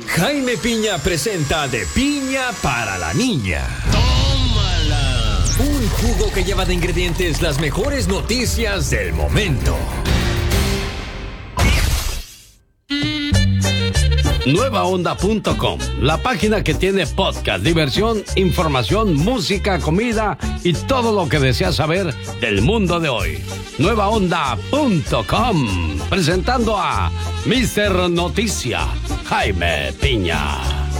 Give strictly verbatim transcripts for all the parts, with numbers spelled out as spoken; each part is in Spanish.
Jaime Piña presenta De Piña para la Niña. ¡Tómala! Un jugo que lleva de ingredientes las mejores noticias del momento. Nueva Onda punto com, la página que tiene podcast, diversión, información, música, comida y todo lo que deseas saber del mundo de hoy. Nueva Onda punto com, presentando a mister Noticia, Jaime Piña.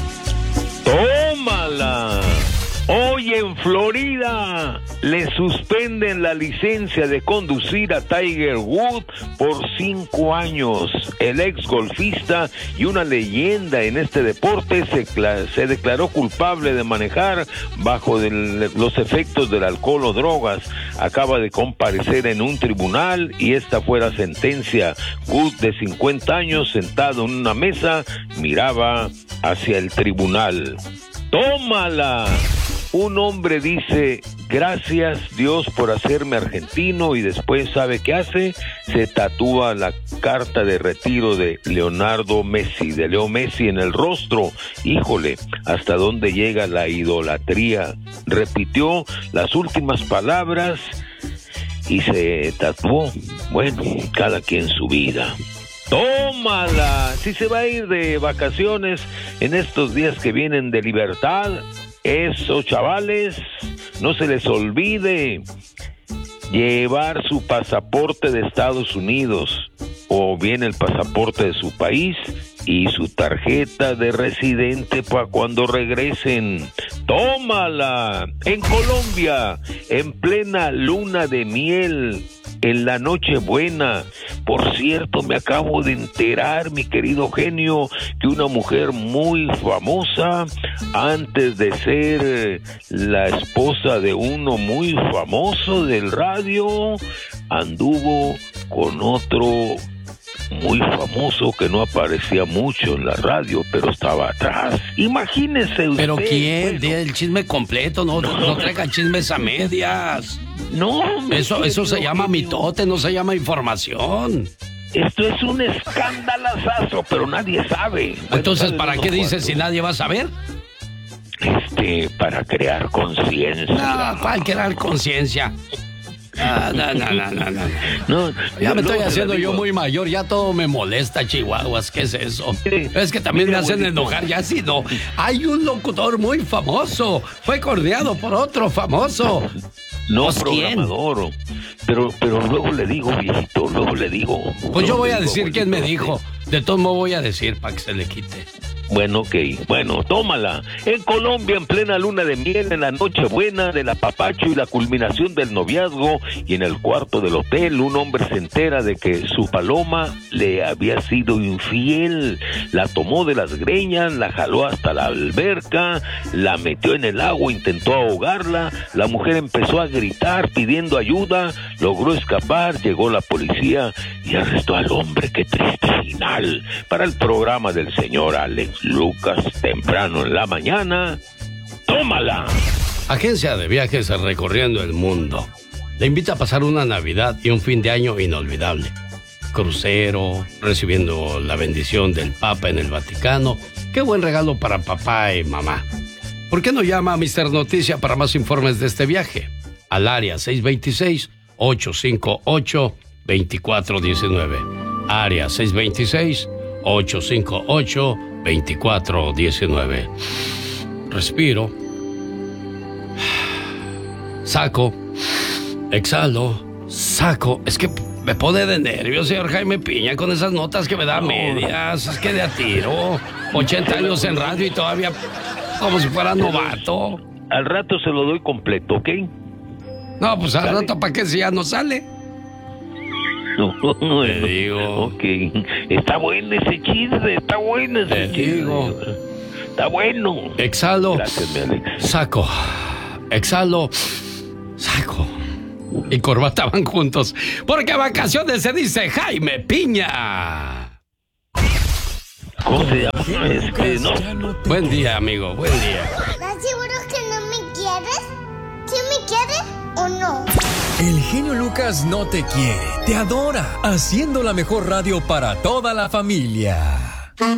¡Tómala! Hoy en Florida le suspenden la licencia de conducir a Tiger Woods por cinco años. El ex golfista y una leyenda en este deporte se, se declaró culpable de manejar bajo del, los efectos del alcohol o drogas. Acaba de comparecer en un tribunal y esta fue la sentencia. Woods, de cincuenta años, sentado en una mesa, miraba hacia el tribunal. ¡Tómala! Un hombre dice, gracias Dios por hacerme argentino, y después, ¿sabe qué hace? Se tatúa la carta de retiro de Leonardo Messi, de Leo Messi en el rostro. Híjole, ¿hasta dónde llega la idolatría? Repitió las últimas palabras y se tatuó. Bueno, cada quien su vida. ¡Tómala! Si se va a ir de vacaciones en estos días que vienen de libertad, eso, chavales, no se les olvide llevar su pasaporte de Estados Unidos o bien el pasaporte de su país y su tarjeta de residente para cuando regresen. ¡Tómala! En Colombia, en plena luna de miel, en la Nochebuena. Por cierto, me acabo de enterar, mi querido genio, que una mujer muy famosa, antes de ser la esposa de uno muy famoso del radio, anduvo con otro muy famoso que no aparecía mucho en la radio, pero estaba atrás. Imagínese usted. ¿Pero quién? Bueno, Dé el chisme completo, no, no, no traigan chismes a medias. No, Eso, eso se llama genio. mitote, no se llama información. Esto es un escandalazazo, pero nadie sabe. Entonces, Bueno, ¿para qué dices cuantos. si nadie va a saber? Este, para crear conciencia. No, ¿cuál crear conciencia? Ah, no, no, no, no, no. No, Ya me no, estoy se la haciendo yo digo. muy mayor, ya todo me molesta, chihuahuas, ¿qué es eso? Sí. Es que también me Mira, hacen abuelito. enojar, ya si no. Hay un locutor muy famoso, fue cordeado por otro famoso. No, ¿Pues quién? programador. Pero, pero luego le digo, viejito, luego le digo. Pues yo luego voy le a digo, decir quién me abuelito. dijo. De todo modo voy a decir para que se le quite. Bueno, ok, bueno, tómala. En Colombia, en plena luna de miel, en la Nochebuena del apapacho y la culminación del noviazgo, y en el cuarto del hotel, un hombre se entera de que su paloma le había sido infiel. La tomó de las greñas, la jaló hasta la alberca, la metió en el agua, intentó ahogarla. La mujer empezó a gritar pidiendo ayuda, logró escapar, llegó la policía y arrestó al hombre. Qué triste final para el programa del señor Alex Lucas, temprano en la mañana. ¡Tómala! Agencia de viajes recorriendo el mundo. Le invita a pasar una Navidad y un fin de año inolvidable. Crucero, recibiendo la bendición del Papa en el Vaticano. Qué buen regalo para papá y mamá. ¿Por qué no llama a mister Noticia para más informes de este viaje? Al área seis dos seis, ocho cinco ocho, dos cuatro uno nueve. Área seis dos seis, ocho cinco ocho, dos cuatro uno nueve. Respiro. Saco. Exhalo. Saco. Es que me pone de nervios, señor Jaime Piña, con esas notas que me da medias. Es que de a tiro. ochenta años en radio y todavía como si fuera novato. Al rato se lo doy completo, ¿ok? No, pues al ¿Sale? rato, ¿para qué si ya no sale? No, no, Te no. digo. Ok. Está bueno ese chiste, está bueno ese Te chiste. digo. Está bueno. Exhalo. Gracias, mi Alex. Saco. Exhalo. Saco. Y corbata van juntos. Porque vacaciones se dice Jaime Piña. ¿Cómo se llama? Este, no. Buen día, amigo. Buen día. ¿Estás seguro que no me quieres? ¿Sí me quieres o no? El genio Lucas no te quiere, te adora, haciendo la mejor radio para toda la familia.